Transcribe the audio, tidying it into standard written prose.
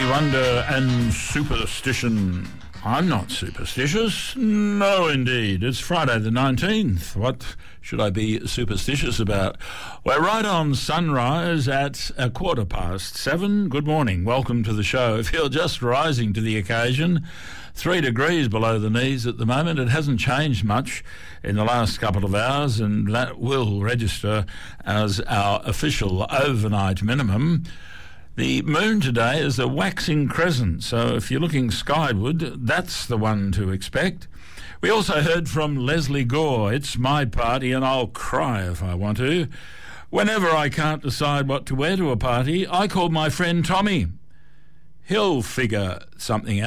wonder and superstition. I'm not superstitious. No, indeed. It's Friday the 19th. What should I be superstitious about? We're right on sunrise at 7:15. Good morning. Welcome to the show. If you're just rising to the occasion, 3 degrees below the knees at the moment. It hasn't changed much in the last couple of hours, and that will register as our official overnight minimum. The moon today is a waxing crescent, so if you're looking skyward, that's the one to expect. We also heard from Leslie Gore. It's my party and I'll cry if I want to. Whenever I can't decide what to wear to a party, I call my friend Tommy. He'll figure something out.